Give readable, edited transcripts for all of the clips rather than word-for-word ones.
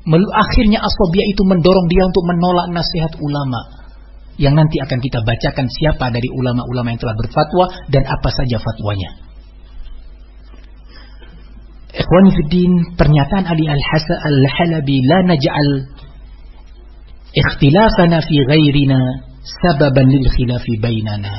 Akhirnya asabiyah itu mendorong dia untuk menolak nasihat ulama. Yang nanti akan kita bacakan siapa dari ulama-ulama yang telah berfatwa dan apa saja fatwanya. Ikhwani fiddin, pernyataan Ali Al-Halabi, la naj'al ikhtilafana fi ghairina sababan lil khilafi bainana.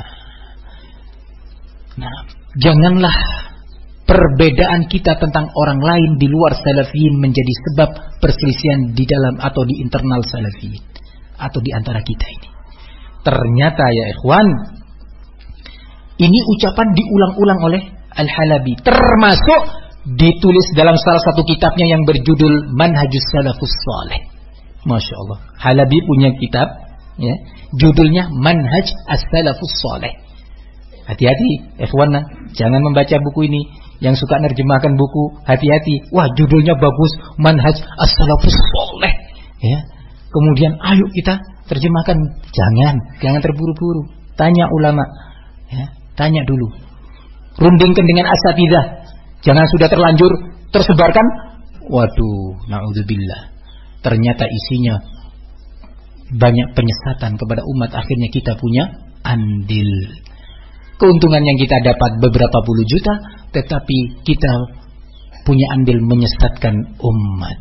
Nah, janganlah perbedaan kita tentang orang lain di luar salafiyin menjadi sebab perselisihan di dalam atau di internal salafiyin atau di antara kita ini. Ternyata ya ikhwan, ini ucapan diulang-ulang oleh Al-Halabi, termasuk ditulis dalam salah satu kitabnya yang berjudul Manhajus Salafus Saleh. Masya Allah, Halabi punya kitab ya, judulnya Manhaj As-Salafus Saleh. Hati-hati ikhwan, jangan membaca buku ini. Yang suka nerjemahkan buku, hati-hati. Wah, judulnya bagus, Manhaj As-Salafus Saleh ya. Kemudian ayo kita terjemahkan. Jangan terburu-buru. Tanya ulama ya, tanya dulu. Rundingkan dengan asatidzah. Jangan sudah terlanjur tersebarkan. Waduh, naudzubillah. Ternyata isinya banyak penyesatan kepada umat. Akhirnya kita punya andil. Keuntungan yang kita dapat beberapa puluh juta, tetapi kita punya andil menyesatkan umat.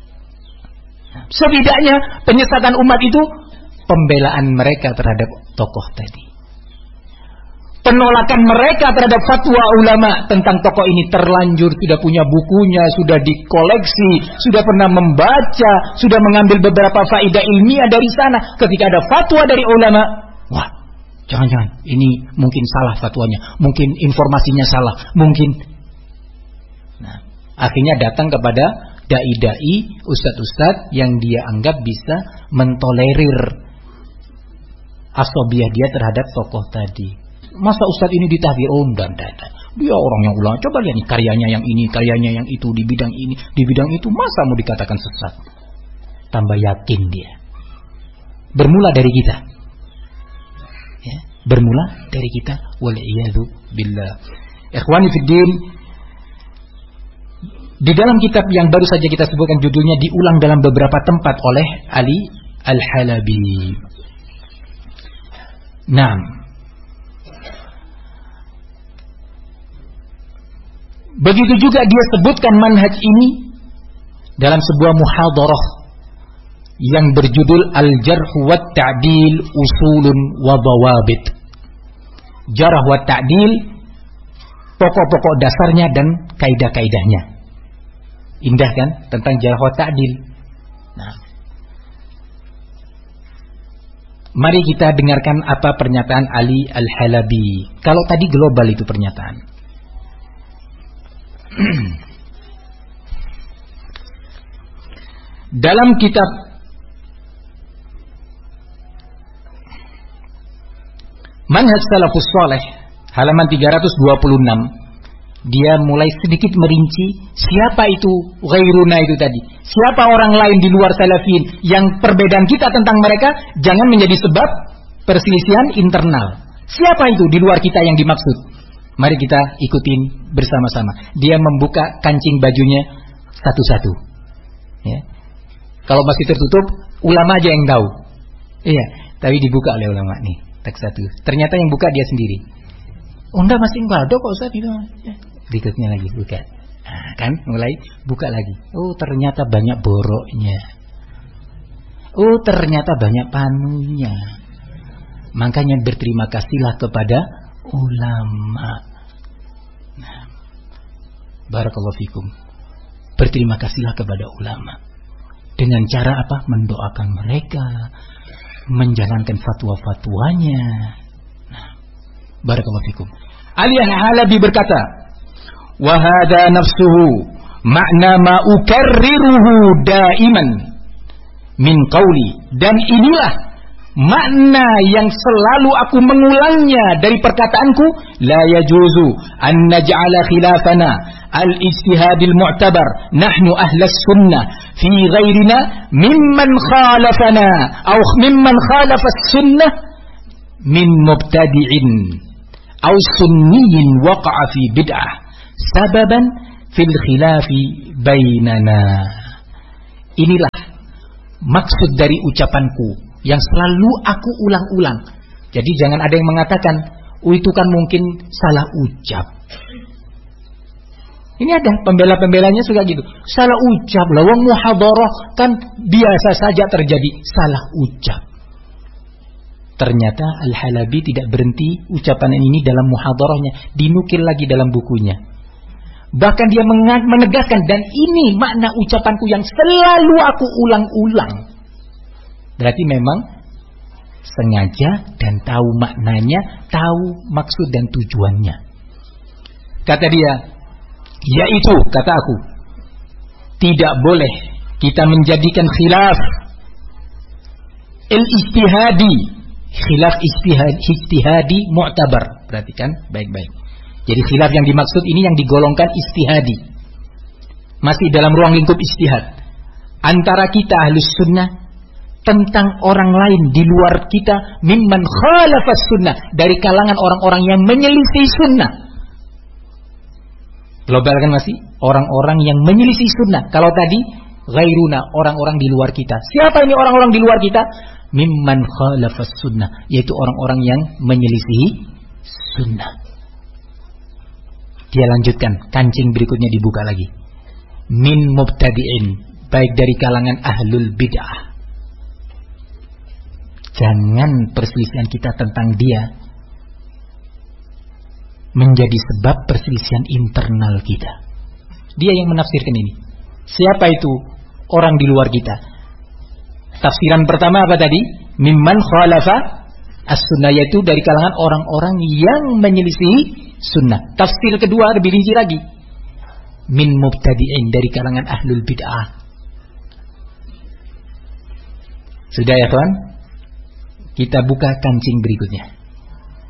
Setidaknya penyesatan umat itu pembelaan mereka terhadap tokoh tadi. Penolakan mereka terhadap fatwa ulama tentang tokoh ini terlanjur, sudah punya bukunya, sudah dikoleksi, sudah pernah membaca, sudah mengambil beberapa faedah ilmiah dari sana. Ketika ada fatwa dari ulama, wah, jangan-jangan ini mungkin salah fatwanya, mungkin informasinya salah, mungkin. Nah, akhirnya datang kepada dai-dai, ustadz-ustadz yang dia anggap bisa mentolerir asabiyah dia terhadap tokoh tadi. Masa ustadz ini ditahdir? Oh, enggak. Dia orang yang ulama. Coba lihat nih karyanya yang ini, karyanya yang itu, di bidang ini, di bidang itu. Masa mau dikatakan sesat? Tambah yakin dia. Bermula dari kita. Ya, bermula dari kita. Wal'iyadzu billah. Ikhwani fiddin, di dalam kitab yang baru saja kita sebutkan judulnya diulang dalam beberapa tempat oleh Ali Al-Halabi. Nah, begitu juga dia sebutkan manhaj ini dalam sebuah muhadarah yang berjudul Al-Jarh wa Ta'dil Usulun wa Dawabit. Jarh wa Ta'dil, pokok-pokok dasarnya dan kaidah-kaidahnya. Indah kan tentang Jarh wa Ta'dil. Nah, mari kita dengarkan apa pernyataan Ali Al-Halabi. Kalau tadi global itu pernyataan. Dalam kitab Manhaj Salafus Saleh halaman 326, dia mulai sedikit merinci siapa itu ghairuna itu tadi. Siapa orang lain di luar salafin yang perbedaan kita tentang mereka jangan menjadi sebab perselisihan internal. Siapa itu di luar kita yang dimaksud? Mari kita ikutin bersama-sama. Dia membuka kancing bajunya satu-satu. Ya. Kalau masih tertutup, ulama aja yang tahu. Iya, tapi dibuka oleh ulama nih, tak satu. Ternyata yang buka dia sendiri. Oh enggak, masih enggak ada kok Ustaz itu. Ya. Berikutnya lagi buka. Nah, kan mulai buka lagi. Oh, ternyata banyak boroknya. Oh, ternyata banyak panunya. Makanya berterima kasihlah kepada ulama. Nah, barakallahu fikum. Berterima kasihlah kepada ulama. Dengan cara apa? Mendoakan mereka, menjalankan fatwa-fatwanya. Nah, barakallahu fikum. Ali Al-Halabi berkata, "Wa hadha nafsuhu ma'na ma ukarriruhu daiman min qawli." Dan inilah makna yang selalu aku mengulangnya dari perkataanku, la yajuzu an naj'ala khilafana al-ijtihadil mu'tabar nahnu ahlas sunnah fi ghairina mimman khalafana aw mimman khalafa as-sunnah min mubtadi'in aw sunniyin waqa'a fi bid'ah sababan fil khilafi bainana. Inilah maksud dari ucapanku yang selalu aku ulang-ulang. Jadi jangan ada yang mengatakan, oh itu kan mungkin salah ucap. Ini ada pembela-pembelanya suka gitu. Salah ucap, lawang muhadharah kan biasa saja terjadi salah ucap. Ternyata Al-Halabi tidak berhenti ucapan ini dalam muhadharahnya, dinukil lagi dalam bukunya. Bahkan dia menegaskan, dan ini makna ucapanku yang selalu aku ulang-ulang. Berarti memang sengaja dan tahu maknanya, tahu maksud dan tujuannya. Kata dia, yaitu, kata aku, tidak boleh kita menjadikan khilaf al-ijtihadi, khilaf ijtihadi mu'tabar. Perhatikan baik-baik. Jadi khilaf yang dimaksud ini yang digolongkan ijtihadi, masih dalam ruang lingkup ijtihad, antara kita ahlus sunnah tentang orang lain di luar kita, mimman khalafas sunnah, dari kalangan orang-orang yang menyelisih sunnah. Global kan masih orang-orang yang menyelisih sunnah. Kalau tadi ghairuna, orang-orang di luar kita. Siapa ini orang-orang di luar kita? Mimman khalafas sunnah, yaitu orang-orang yang menyelisih sunnah. Dia lanjutkan, kancing berikutnya dibuka lagi. Min mubtadi'in, baik dari kalangan ahlul bid'ah. Jangan perselisihan kita tentang dia menjadi sebab perselisihan internal kita. Dia yang menafsirkan ini. Siapa itu orang di luar kita? Tafsiran pertama apa tadi? Mimman khalafa as-sunnah, yaitu dari kalangan orang-orang yang menyelisih sunnah. Tafsir kedua lebih rinci lagi. Min mubtadi'in, dari kalangan ahlul bid'ah. Sudah ya kawan? Kita buka kancing berikutnya.